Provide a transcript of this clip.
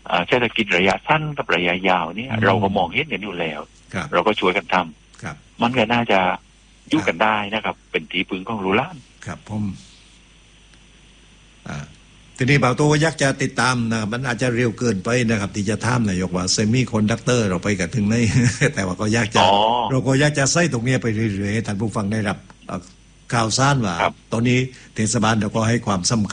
เศรษฐกิจระยะสั้นกับระยะยาวเนี่ยเราก็มองเห็นกันอยู่แล้วเราก็ช่วยกันทำมันก็น่าจะยุ่งกันได้นะครับเป็นที่พึ่งของรูล่านครับผมทีนี้บ่าวโตอยากจะติดตามนะครับมันอาจจะเร็วเกินไปนะครับที่จะถามนายกว่าเซมิคอนดักเตอร์เราไปกันถึงไหน แต่ว่าก็อยากจะเราก็อยากจะใส่ตรงนี้ไปเรื่อยๆท่านผู้ฟังได้รับข่าวสารว่าตอนนี้เทศบาลเราก็ให้ความสำคัญ